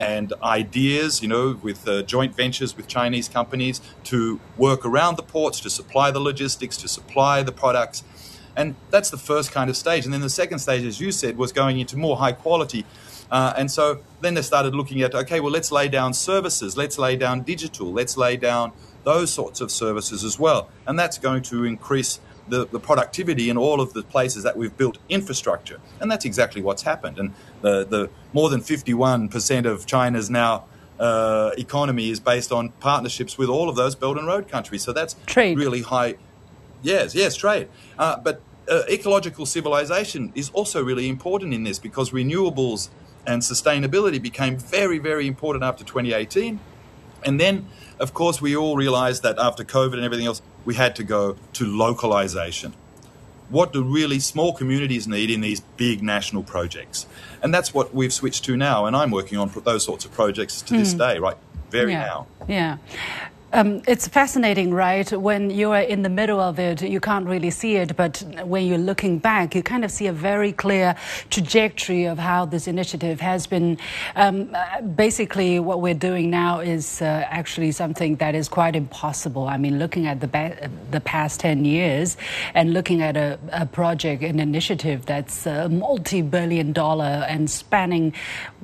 and ideas, with joint ventures with Chinese companies to work around the ports, to supply the logistics, to supply the products. And that's the first kind of stage. And then the second stage, as you said, was going into more high quality. And so then they started looking at, okay, well, let's lay down services, let's lay down digital, let's lay down those sorts of services as well. And that's going to increase the productivity in all of the places that we've built infrastructure. And that's exactly what's happened. And the more than 51% of China's now economy is based on partnerships with all of those Belt and Road countries. So that's trade. Really high. Yes, trade. But ecological civilization is also really important in this, because renewables and sustainability became very, very important after 2018. And then, of course, we all realized that after COVID and everything else, we had to go to localization. What do really small communities need in these big national projects? And that's what we've switched to now. And I'm working on those sorts of projects to this day, right? Now. Yeah. It's fascinating, right? When you are in the middle of it, you can't really see it. But when you're looking back, you kind of see a very clear trajectory of how this initiative has been. Basically, what we're doing now is actually something that is quite impossible. I mean, looking at the past 10 years and looking at a project, an initiative that's multi-billion-dollar and spanning,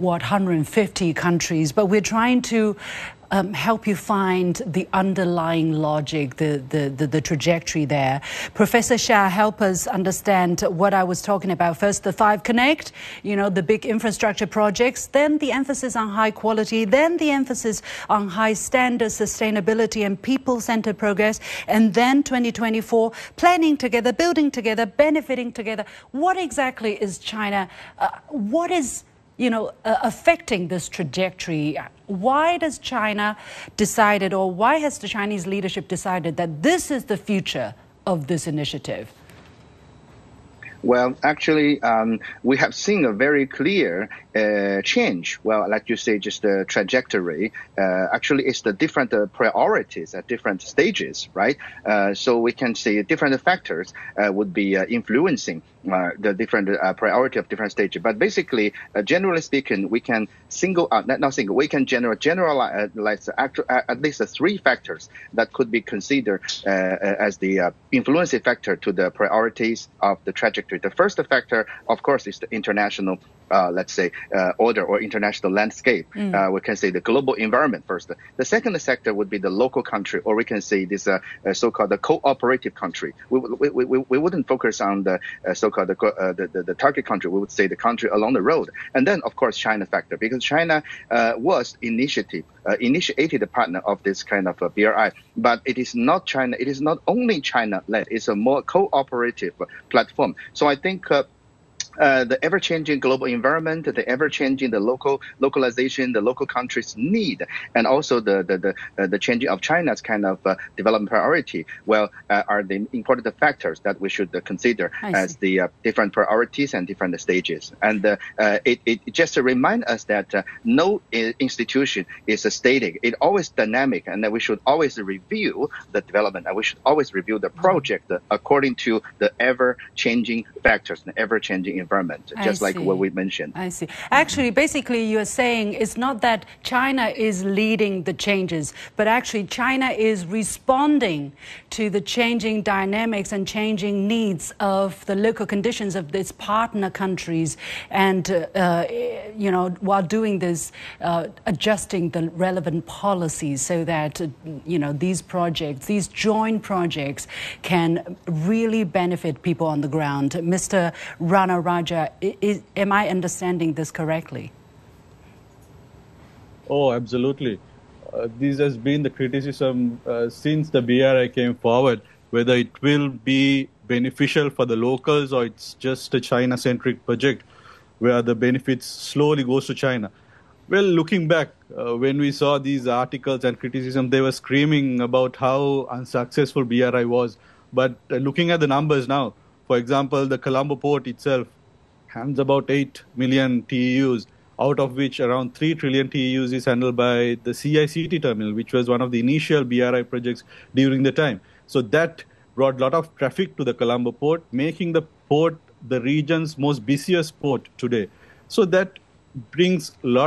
150 countries. But we're trying to help you find the underlying logic, the trajectory there. Professor Xia, help us understand what I was talking about. First, the 5 Connect, the big infrastructure projects, then the emphasis on high quality, then the emphasis on high standard sustainability and people-centered progress, and then 2024, planning together, building together, benefiting together. What exactly is China? What is affecting this trajectory? Why does China decided, or why has the Chinese leadership decided that this is the future of this initiative? Well, actually, we have seen a very clear change. Well, like you say, just the trajectory. Actually, it's the different priorities at different stages, right? So we can say different factors would be influencing the different priority of different stages. But basically, generally speaking, we can we can generalize at least 3 factors that could be considered as the influencing factor to the priorities of the trajectory. The first factor, of course, is the international, order or international landscape. We can say the global environment first. The second sector would be the local country, or we can say this so-called the cooperative country. We wouldn't focus on the so-called the target country. We would say the country along the road. And then, of course, China factor, because China was initiated the partner of this kind of BRI. But it is not China. It is not only China-led. It's a more cooperative platform. So I think the ever-changing global environment, the ever-changing the localization, the local countries' need, and also the changing of China's kind of development priority, are the important factors that we should consider as the different priorities and different stages. And it just reminds us that no institution is static. It's always dynamic, and that we should always review the development, and we should always review the project according to the ever-changing factors and ever-changing environment, just like what we mentioned. I see. Actually, basically, you're saying it's not that China is leading the changes, but actually China is responding to the changing dynamics and changing needs of the local conditions of its partner countries, and while doing this, adjusting the relevant policies so that these projects, these joint projects, can really benefit people on the ground. Mr. Rana Raja, am I understanding this correctly? Oh, absolutely. This has been the criticism since the BRI came forward, whether it will be beneficial for the locals or it's just a China-centric project where the benefits slowly goes to China. Well, looking back, when we saw these articles and criticism, they were screaming about how unsuccessful BRI was. But looking at the numbers now, for example, the Colombo port itself handles about 8 million TEUs, out of which around 3 trillion TEUs is handled by the CICT terminal, which was one of the initial BRI projects during the time. So that brought a lot of traffic to the Colombo port, making the port the region's most busiest port today. So that brings a lot